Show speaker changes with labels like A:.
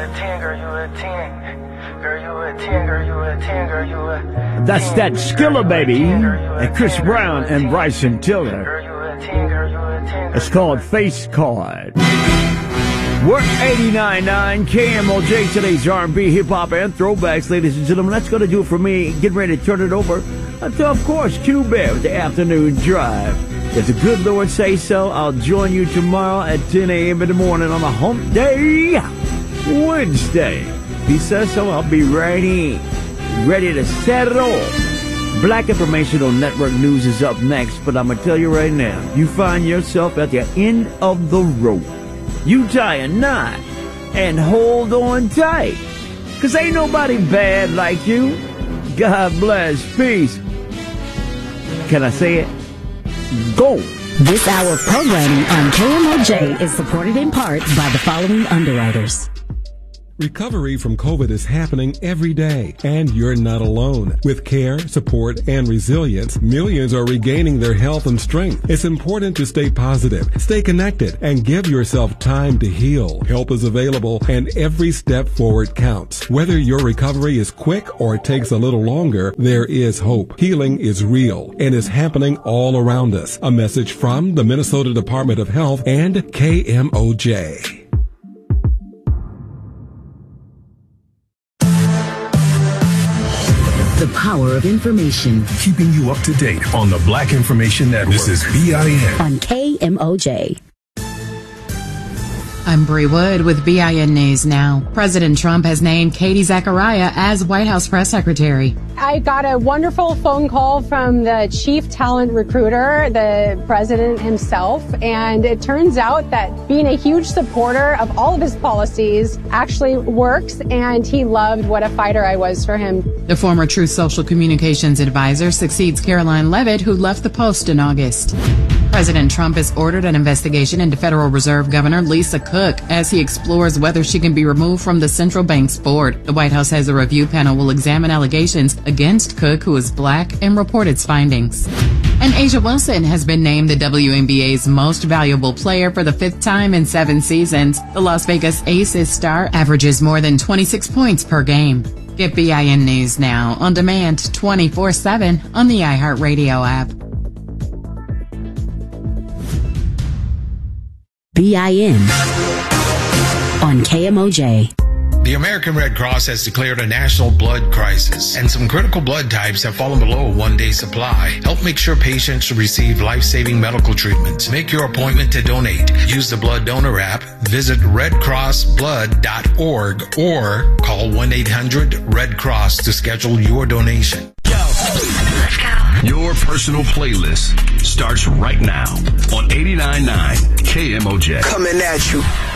A: That's that Skilla Baby and Chris Brown and Bryson Tiller. It's called Face Card. We're 89.9 KMOJ, today's R&B, hip-hop, and throwbacks. Ladies and gentlemen, that's going to do it for me. Get ready to turn it over to, of course, Q-Bear with the afternoon drive. If the good Lord say so, I'll join you tomorrow at 10 a.m. in the morning on a hump day, Wednesday. If he says so, I'll be right in, ready to set it off. Black Informational Network News is up next, but I'm going to tell you right now, you find yourself at the end of the rope. You tie a knot and hold on tight, 'cause ain't nobody bad like you. God bless. Peace. Can I say it? Go.
B: This hour of programming on KMOJ is supported in part by the following underwriters.
C: Recovery from COVID is happening every day, and you're not alone. With care, support, and resilience, millions are regaining their health and strength. It's important to stay positive, stay connected, and give yourself time to heal. Help is available, and every step forward counts. Whether your recovery is quick or it takes a little longer, there is hope. Healing is real and is happening all around us. A message from the Minnesota Department of Health and KMOJ.
B: The power of information.
D: Keeping you up to date on the Black Information Network. This is BIN.
B: On KMOJ.
E: I'm Bree Wood with BIN News Now. President Trump has named Katie Zachariah as White House press secretary.
F: I got a wonderful phone call from the chief talent recruiter, the president himself, and it turns out that being a huge supporter of all of his policies actually works, and he loved what a fighter I was for him.
E: The former Truth Social Communications advisor succeeds Caroline Leavitt, who left the post in August. President Trump has ordered an investigation into Federal Reserve Governor Lisa Cook as he explores whether she can be removed from the central bank's board. The White House has a review panel will examine allegations against Cook, who is black, and report its findings. And A'ja Wilson has been named the WNBA's most valuable player for the 5th time in 7 seasons. The Las Vegas Aces star averages more than 26 points per game. Get BIN News Now on demand 24/7 on the iHeartRadio app.
B: BIN on KMOJ.
G: The American Red Cross has declared a national blood crisis, and some critical blood types have fallen below a one-day supply. Help make sure patients receive life-saving medical treatment. Make your appointment to donate. Use the Blood Donor app, visit redcrossblood.org, or call 1-800-RED-CROSS to schedule your donation.
D: Let's go. Your personal playlist starts right now on 89.9 KMOJ.
H: Coming at you.